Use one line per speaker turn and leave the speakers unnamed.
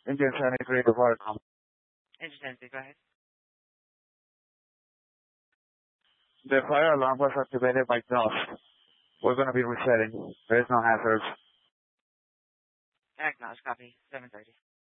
Engine 73 to Viacom.
Engine 73, go ahead.
The fire alarm was activated by dust. We're going to be resetting. There is no hazards.
Acknowledge, copy. 730.